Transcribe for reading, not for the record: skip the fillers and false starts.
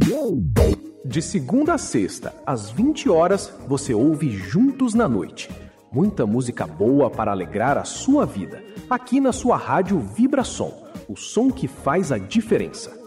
De segunda a sexta, às 20 horas, você ouve Juntos na Noite. Muita música boa para alegrar a sua vida. Aqui na sua rádio Vibração, o som que faz a diferença.